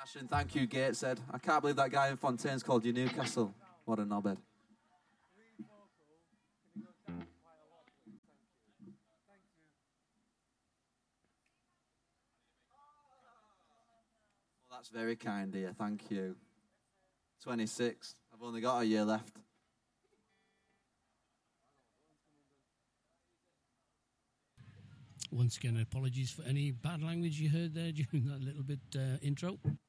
Smashing, thank you, Gateshead. I can't believe that guy in Fontaine's called you Newcastle. What a knobhead. Well, that's very kind of you, thank you. 26. I've only got a year left. Once again, apologies for any bad language you heard there during that little bit intro.